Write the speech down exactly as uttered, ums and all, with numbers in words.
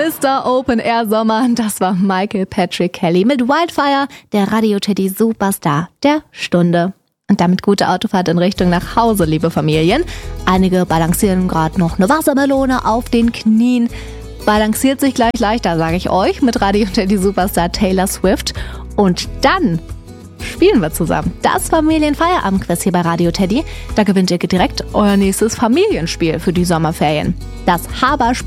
Mister Open Air Sommer, das war Michael Patrick Kelly mit Wildfire, der Radio Teddy Superstar der Stunde. Und damit gute Autofahrt in Richtung nach Hause, liebe Familien. Einige balancieren gerade noch eine Wassermelone auf den Knien. Balanciert sich gleich leichter, sage ich euch, mit Radio Teddy Superstar Taylor Swift. Und dann spielen wir zusammen das Familienfeierabendquiz hier bei Radio Teddy. Da gewinnt ihr direkt euer nächstes Familienspiel für die Sommerferien. Das Haber